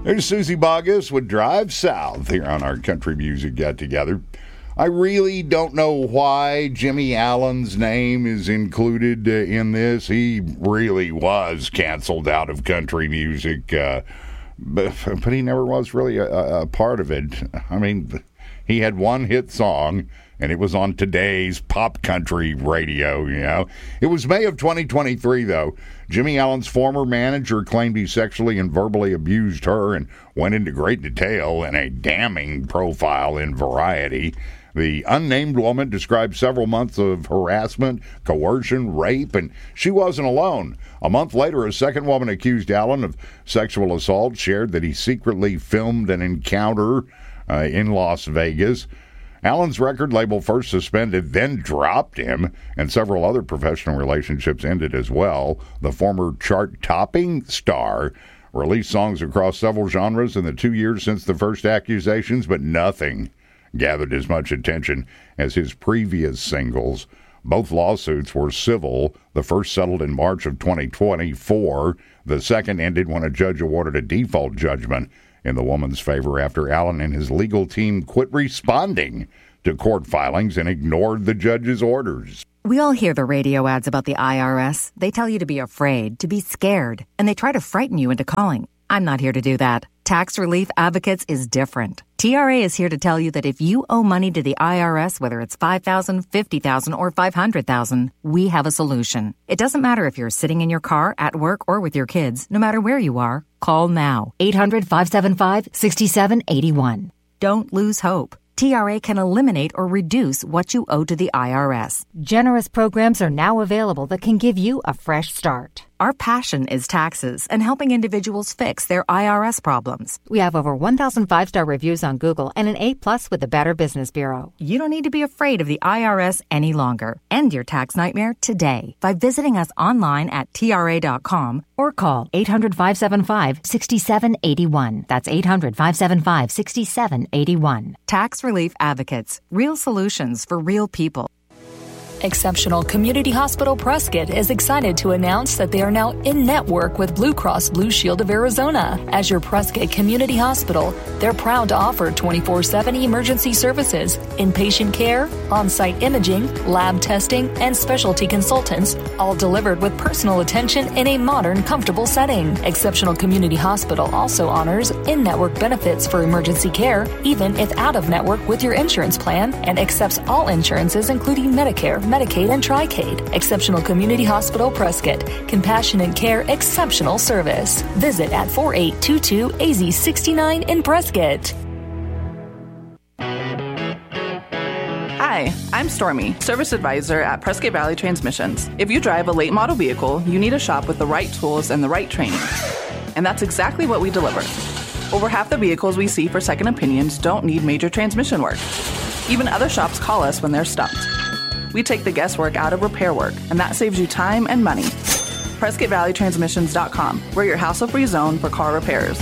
There's Susie Boggess with Drive South here on our Country Music Get Together. I really don't know why Jimmy Allen's name is included in this. He really was canceled out of country music, but he never was really a part of it. I mean, he had one hit song, and it was on today's pop country radio, you know. It was May of 2023, though. Jimmy Allen's former manager claimed he sexually and verbally abused her and went into great detail in a damning profile in Variety. The unnamed woman described several months of harassment, coercion, rape, and she wasn't alone. A month later, a second woman accused Allen of sexual assault shared that he secretly filmed an encounter in Las Vegas. Allen's record label first suspended, then dropped him, and several other professional relationships ended as well. The former chart-topping star released songs across several genres in the 2 years since the first accusations, but nothing gathered as much attention as his previous singles. Both lawsuits were civil. The first settled in March of 2024. The second ended when a judge awarded a default judgment in the woman's favor after Allen and his legal team quit responding to court filings and ignored the judge's orders. We all hear the radio ads about the IRS. They tell you to be afraid, to be scared, and they try to frighten you into calling. I'm not here to do that. Tax Relief Advocates is different. TRA is here to tell you that if you owe money to the IRS, whether it's $5,000, $50,000, or $500,000, we have a solution. It doesn't matter if you're sitting in your car, at work, or with your kids. No matter where you are, call now. 800-575-6781. Don't lose hope. TRA can eliminate or reduce what you owe to the IRS. Generous programs are now available that can give you a fresh start. Our passion is taxes and helping individuals fix their IRS problems. We have over 1,000 5-star reviews on Google and an A+ with the Better Business Bureau. You don't need to be afraid of the IRS any longer. End your tax nightmare today by visiting us online at TRA.com or call 800-575-6781. That's 800-575-6781. Tax Relief Advocates. Real solutions for real people. Exceptional Community Hospital Prescott is excited to announce that they are now in network with Blue Cross Blue Shield of Arizona. As your Prescott Community Hospital, they're proud to offer 24/7 emergency services, inpatient care, on-site imaging, lab testing, and specialty consultants, all delivered with personal attention in a modern, comfortable setting. Exceptional Community Hospital also honors in-network benefits for emergency care, even if out-of-network with your insurance plan, and accepts all insurances including Medicare, Medicaid, and Tricade. Exceptional Community Hospital Prescott. Compassionate care, exceptional service. Visit at 4822 AZ69 in Prescott. Hi, I'm Stormy, Service Advisor at Prescott Valley Transmissions. If you drive a late model vehicle, you need a shop with the right tools and the right training. And that's exactly what we deliver. Over half the vehicles we see for second opinions don't need major transmission work. Even other shops call us when they're stumped. We take the guesswork out of repair work, and that saves you time and money. PrescottValleyTransmissions.com. We're your hassle-free zone for car repairs.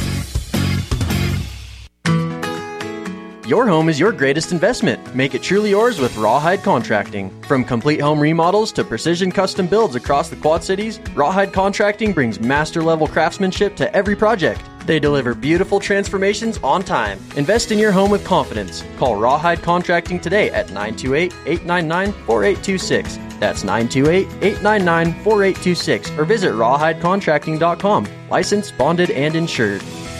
Your home is your greatest investment. Make it truly yours with Rawhide Contracting. From complete home remodels to precision custom builds across the Quad Cities, Rawhide Contracting brings master-level craftsmanship to every project. They deliver beautiful transformations on time. Invest in your home with confidence. Call Rawhide Contracting today at 928-899-4826. That's 928-899-4826. Or visit rawhidecontracting.com. Licensed, bonded, and insured.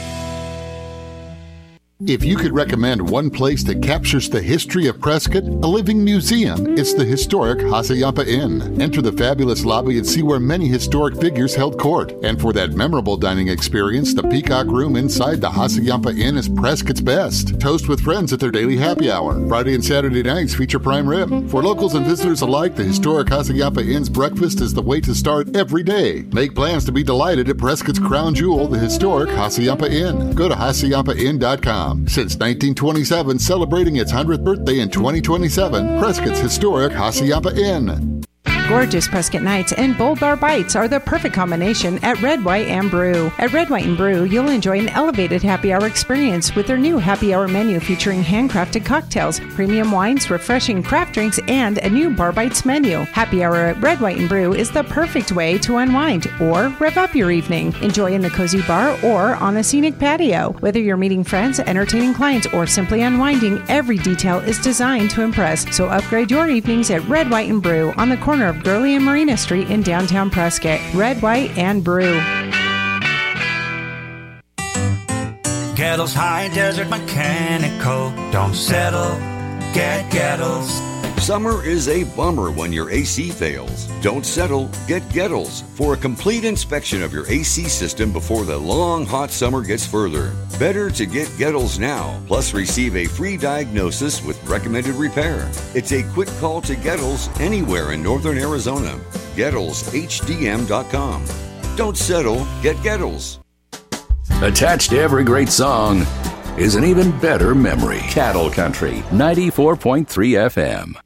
If you could recommend one place that captures the history of Prescott, a living museum, it's the historic Hassayampa Inn. Enter the fabulous lobby and see where many historic figures held court. And for that memorable dining experience, the Peacock Room inside the Hassayampa Inn is Prescott's best. Toast with friends at their daily happy hour. Friday and Saturday nights feature prime rib. For locals and visitors alike, the historic Hassayampa Inn's breakfast is the way to start every day. Make plans to be delighted at Prescott's crown jewel, the historic Hassayampa Inn. Go to HassayampaInn.com. Since 1927, celebrating its 100th birthday in 2027, Prescott's historic Hassayampa Inn. Gorgeous Prescott Nights and Bold Bar Bites are the perfect combination at Red, White, and Brew. At Red, White, and Brew, you'll enjoy an elevated happy hour experience with their new happy hour menu featuring handcrafted cocktails, premium wines, refreshing craft drinks, and a new Bar Bites menu. Happy hour at Red, White, and Brew is the perfect way to unwind or rev up your evening. Enjoy in the cozy bar or on a scenic patio. Whether you're meeting friends, entertaining clients, or simply unwinding, every detail is designed to impress. So upgrade your evenings at Red, White, and Brew on the corner of Gurley and Marina Street in downtown Prescott. Red, White, and Brew. Gettles High Desert Mechanical. Don't settle, get Gettles. Summer is a bummer when your AC fails. Don't settle, get Gettles for a complete inspection of your AC system before the long, hot summer gets further. Better to get Gettles now, plus receive a free diagnosis with recommended repair. It's a quick call to Gettles anywhere in northern Arizona. GettlesHDM.com. Don't settle, get Gettles. Attached to every great song is an even better memory. Cattle Country, 94.3 FM.